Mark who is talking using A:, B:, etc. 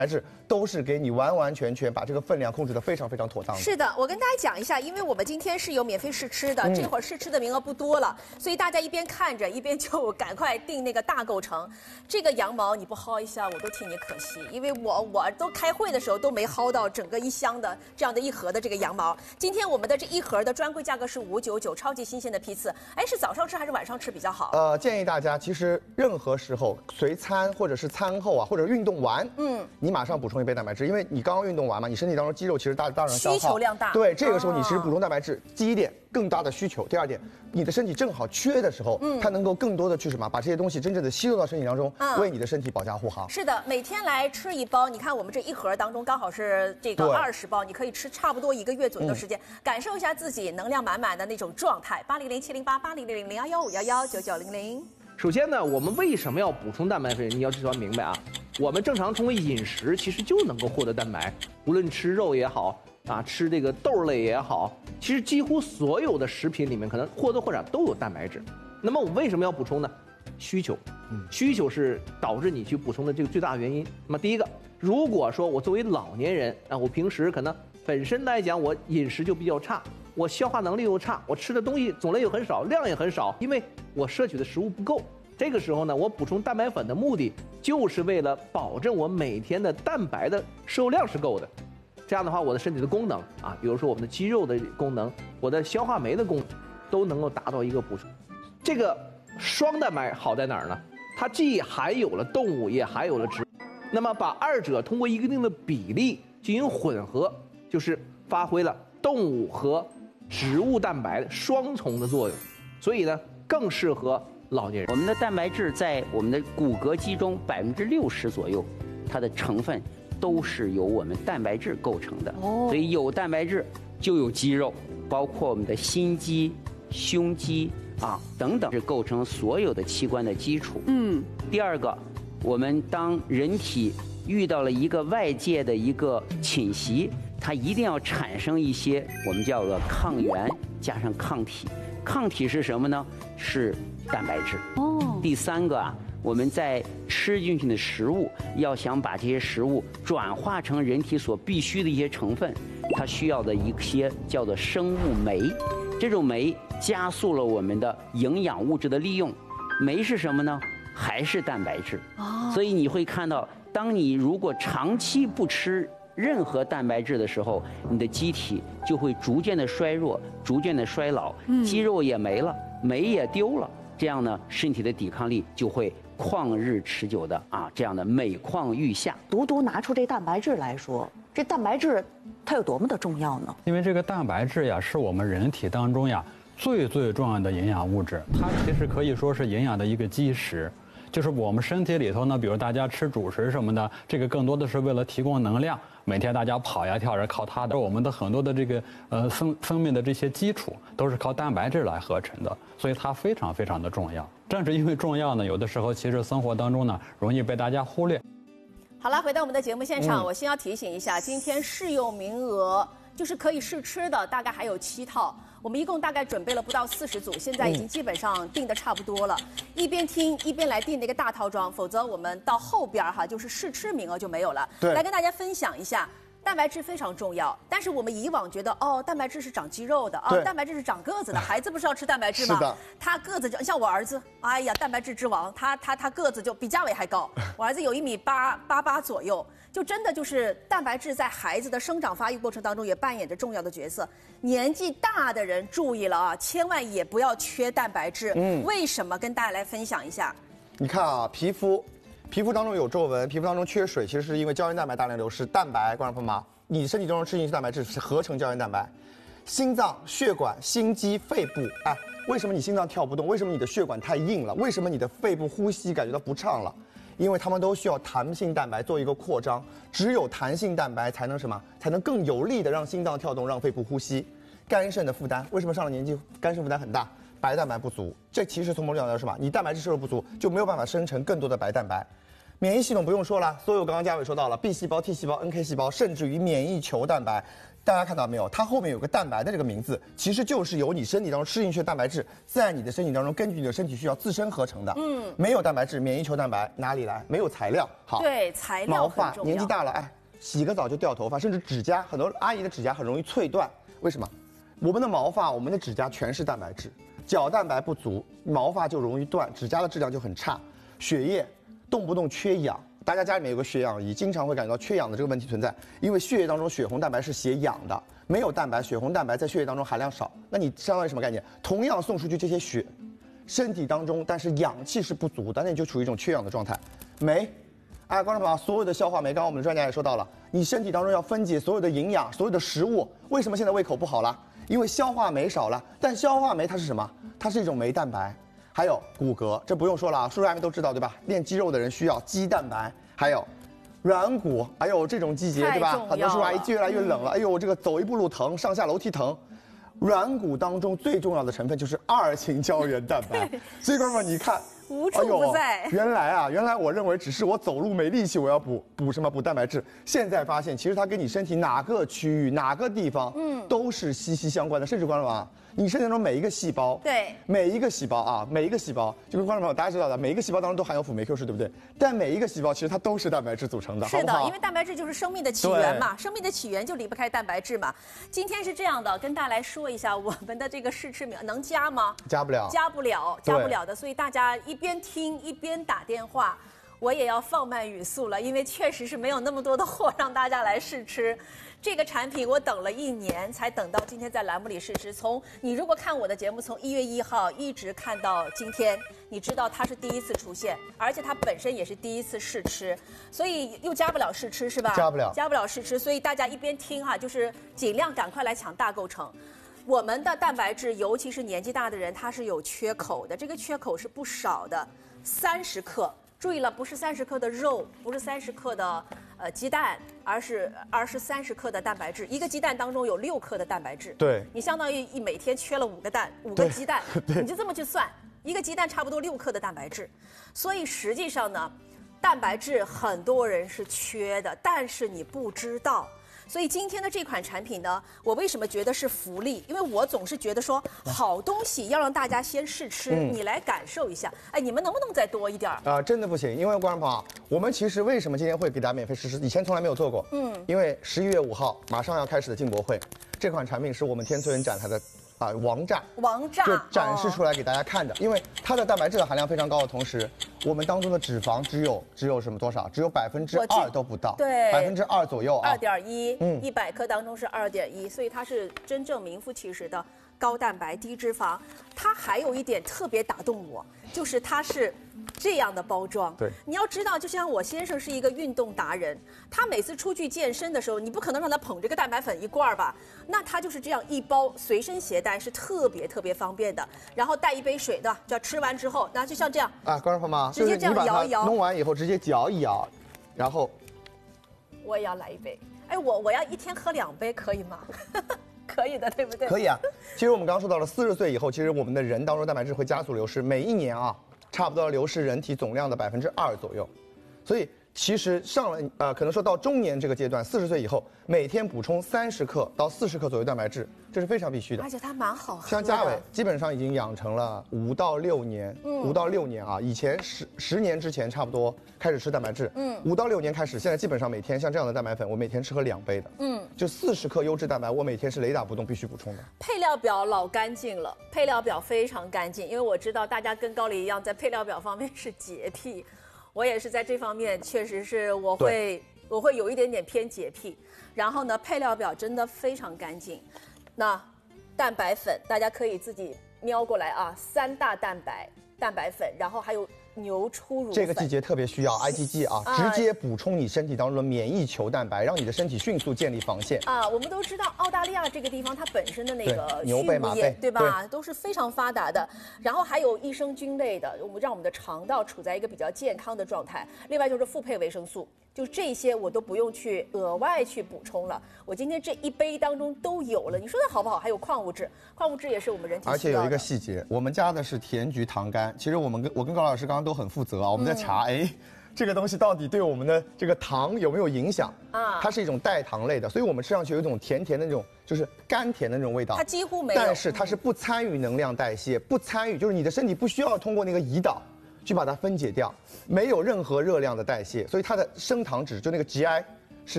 A: 质都是给你完完全全把这个分量控制得非常非常妥当的。
B: 是的，我跟大家讲一下，因为我们今天是有免费试吃的，这会儿试吃的名额不多了，所以大家一边看着一边就赶快订那个大购城。这个羊毛你不薅一下，我都替你可惜，因为我都开会的时候都没薅到整个一箱的这样的一盒的这个羊毛。今天我们的这一盒的专柜价格是599，超级新鲜的批次。哎，是早上吃还是晚上吃比较好？
A: 建议大家其实任何时候随餐或者是餐后啊，或者运动完，你马上补充一杯蛋白质，因为你刚刚运动完嘛，你身体当中肌肉其实大量消耗，
B: 需求量大。
A: 对，这个时候你其实补充蛋白质，第一点更大的需求，第二点你的身体正好缺的时候，它能够更多的去什么，把这些东西真正的吸收到身体当中，为你的身体保驾护航。
B: 是的，每天来吃一包，你看我们这一盒当中刚好是这个20包，你可以吃差不多1个月左右的时间，感受一下自己能量满满的那种状态。800-708-8000-01511-9900。
C: 首先呢，我们为什么要补充蛋白质？你要知道明白啊。我们正常通过饮食其实就能够获得蛋白，无论吃肉也好啊，吃这个豆类也好，其实几乎所有的食品里面可能或多或少都有蛋白质。那么我们为什么要补充呢？需求，需求是导致你去补充的这个最大原因。那么第一个，如果说我作为老年人啊，我平时可能本身来讲我饮食就比较差，我消化能力又差，我吃的东西种类又很少，量也很少，因为我摄取的食物不够。这个时候呢，我补充蛋白粉的目的就是为了保证我每天的蛋白的摄入量是够的。这样的话，我的身体的功能啊，比如说我们的肌肉的功能，我的消化酶的功能，都能够达到一个补充。这个双蛋白好在哪儿呢？它既含有了动物，也含有了植物。那么把二者通过一定的比例进行混合，就是发挥了动物和植物蛋白的双重的作用。所以呢，更适合老年人。
D: 我们的蛋白质在我们的骨骼肌中60%左右，它的成分都是由我们蛋白质构成的。所以有蛋白质就有肌肉，包括我们的心肌、胸肌啊等等，是构成所有的器官的基础。第二个，我们当人体遇到了一个外界的一个侵袭，它一定要产生一些我们叫做抗原加上抗体。抗体是什么呢？是蛋白质。第三个啊，我们在吃进去的食物，要想把这些食物转化成人体所必需的一些成分，它需要的一些叫做生物酶。这种酶加速了我们的营养物质的利用。酶是什么呢？还是蛋白质。所以你会看到，当你如果长期不吃任何蛋白质的时候，你的机体就会逐渐的衰弱，逐渐的衰老，肌肉也没了，酶也丢了，这样呢，身体的抵抗力就会旷日持久的这样的每况愈下。
E: 独独拿出这蛋白质来说，这蛋白质它有多么的重要呢？
F: 因为这个蛋白质呀，是我们人体当中呀最重要的营养物质，它其实可以说是营养的一个基石。就是我们身体里头呢，比如大家吃主食什么的，这个更多的是为了提供能量。每天大家跑呀跳呀，靠它的。我们的很多的这个分泌的这些基础都是靠蛋白质来合成的，所以它非常的重要。正是因为重要呢，有的时候其实生活当中呢容易被大家忽略。
B: 好了，回到我们的节目现场，我先要提醒一下，今天试用名额就是可以试吃的，大概还有7套。我们一共大概准备了不到40组，现在已经基本上订的差不多了。一边听一边来订那个大套装，否则我们到后边就是试吃名额就没有了。来跟大家分享一下。蛋白质非常重要，但是我们以往觉得蛋白质是长肌肉的蛋白质是长个子的，孩子不是要吃蛋白质吗？
A: 是的，
B: 他个子就像我儿子，哎呀，蛋白质之王，他个子就比嘉伟还高，我儿子有1.88米左右，就真的就是蛋白质在孩子的生长发育过程当中也扮演着重要的角色。年纪大的人注意了千万也不要缺蛋白质。为什么？跟大家来分享一下。
A: 你看皮肤当中有皱纹，皮肤当中缺水，其实是因为胶原蛋白大量流失。蛋白，观众朋友们，你身体当中吃进去蛋白质是合成胶原蛋白。心脏、血管、心肌、肺部，为什么你心脏跳不动？为什么你的血管太硬了？为什么你的肺部呼吸感觉到不畅了？因为它们都需要弹性蛋白做一个扩张，只有弹性蛋白才能什么？才能更有力的让心脏跳动，让肺部呼吸。肝肾的负担，为什么上了年纪肝肾负担很大？白蛋白不足，这其实从某种角度来说什么？你蛋白质摄入不足，就没有办法生成更多的白蛋白。 免疫系统不用说了，所有刚刚嘉伟说到了 B 细胞、T 细胞、NK 细胞，甚至于免疫球蛋白。大家看到没有？它后面有个蛋白的这个名字，其实就是由你身体当中适应性蛋白质在你的身体当中根据你的身体需要自身合成的。没有蛋白质，免疫球蛋白哪里来？没有材料。好，
B: 对，材料
A: 毛
B: 很重要。
A: 发年纪大了，哎，洗个澡就掉头发，甚至指甲，很多阿姨的指甲很容易脆断。为什么？我们的毛发、我们的指甲全是蛋白质，角蛋白不足，毛发就容易断，指甲的质量就很差。血液动不动缺氧。大家家里面有个血氧仪，经常会感觉到缺氧的这个问题存在，因为血液当中血红蛋白是携氧的，没有蛋白，血红蛋白在血液当中含量少，那你相当于什么概念？同样送出去这些血，身体当中但是氧气是不足的，那你就处于一种缺氧的状态。酶，哎，观众朋友，所有的消化酶，刚刚我们的专家也说到了，你身体当中要分解所有的营养，所有的食物，为什么现在胃口不好了？因为消化酶少了，但消化酶它是什么？它是一种酶蛋白。还有骨骼，这不用说了啊，叔叔阿姨都知道对吧？练肌肉的人需要肌蛋白，还有软骨，哎呦这种季节对吧？很多叔叔阿姨越来越冷了，哎呦这个走一步路疼，上下楼梯疼。软骨当中最重要的成分就是2型胶原蛋白，所以哥们你看。
B: 无处不在。
A: 原来我认为只是我走路没力气，我要补什么补蛋白质。现在发现，其实它跟你身体哪个区域、哪个地方，都是息息相关的。甚至观众朋友，你身体中每一个细胞，
B: 对，
A: 每一个细胞啊，每一个细胞，就是观众朋友大家知道的，每一个细胞当中都含有辅酶 Q 十，对不对？但每一个细胞其实它都是蛋白质组成的，
B: 是的，
A: 好不好？
B: 因为蛋白质就是生命的起源嘛，生命的起源就离不开蛋白质嘛。今天是这样的，跟大家来说一下我们的这个试吃名能加吗？
A: 加不了，
B: 加不了的。所以大家一边听一边打电话，我也要放慢语速了，因为确实是没有那么多的货让大家来试吃。这个产品我等了1年才等到今天在栏目里试吃。你如果看我的节目，从1月1号一直看到今天，你知道它是第一次出现，而且它本身也是第一次试吃，所以又加不了试吃是吧？加不了试吃，所以大家一边听哈，就是尽量赶快来抢大购成。我们的蛋白质，尤其是年纪大的人，它是有缺口的，这个缺口是不少的，30克。注意了，不是30克的肉，不是30克的鸡蛋，而是30克的蛋白质。一个鸡蛋当中有6克的蛋白质。
A: 对，
B: 你相当于每天缺了5个蛋，5个鸡蛋，你就这么去算，一个鸡蛋差不多6克的蛋白质。所以实际上呢，蛋白质很多人是缺的，但是你不知道。所以今天的这款产品呢，我为什么觉得是福利？因为我总是觉得说好东西要让大家先试吃，你来感受一下。哎，你们能不能再多一点
A: 啊？真的不行，因为观众朋友，我们其实为什么今天会给大家免费试吃？以前从来没有做过。因为11月5号马上要开始的进博会，这款产品是我们天萃人展台的。王炸就展示出来给大家看的，因为它的蛋白质的含量非常高的同时，我们当中的脂肪只有什么多少？只有2%都不到，
B: 对
A: ，2%左右啊
B: ，2.1，100克当中是2.1，所以它是真正名副其实的高蛋白低脂肪。它还有一点特别打动我，就是它是这样的包装。
A: 对，
B: 你要知道，就像我先生是一个运动达人，他每次出去健身的时候，你不可能让他捧这个蛋白粉一罐吧？那他就是这样一包随身携带，是特别方便的。然后带一杯水的，就吃完之后，那就像这样
A: 啊，观众朋友们，
B: 直接这样摇一摇，
A: 弄完以后直接搅一摇，然后
B: 我也要来一杯。哎，我要一天喝2杯，可以吗？可以的，对不对？
A: 可以啊。其实我们刚刚说到了40岁以后，其实我们的人当中蛋白质会加速流失，每1年啊，差不多要流失人体总量的2%左右。所以其实上了可能说到中年这个阶段，40岁以后，每天补充30克到40克左右蛋白质，这是非常必须的。
B: 而且它蛮好喝的。
A: 像嘉伟基本上已经养成了5到6年，5到6年啊，以前10年之前差不多开始吃蛋白质，5到6年开始，现在基本上每天像这样的蛋白粉，我每天吃喝2杯的，就40克优质蛋白，我每天是雷打不动必须补充的。
B: 配料表老干净了，配料表非常干净，因为我知道大家跟高丽一样，在配料表方面是洁癖。我也是在这方面，确实是我会有一点点偏洁癖。然后呢，配料表真的非常干净。那蛋白粉大家可以自己瞄过来啊，3大蛋白粉，然后还有牛初乳粉。
A: 这个季节特别需要 IgG 啊，直接补充你身体当中的免疫球蛋白，让你的身体迅速建立防线
B: 啊。我们都知道澳大利亚这个地方，它本身的那个
A: 牛背马背，
B: 对吧？都是非常发达的。然后还有益生菌类的，让我们的肠道处在一个比较健康的状态。另外就是复配维生素，就这些我都不用去额外去补充了。我今天这一杯当中都有了，你说的好不好？还有矿物质，矿物质也是我们人体需要的。
A: 而且有一个细节，我们加的是甜菊糖苷。其实我跟高老师刚刚都很负责啊，我们在查， 这个东西到底对我们的这个糖有没有影响
B: 啊
A: 它是一种代糖类的，所以我们吃上去有一种甜甜的那种，就是甘甜的那种味道。
B: 它几乎没有，
A: 但是它是不参与能量代谢，不参与就是你的身体不需要通过那个胰岛去把它分解掉，没有任何热量的代谢，所以它的升糖指就那个 GI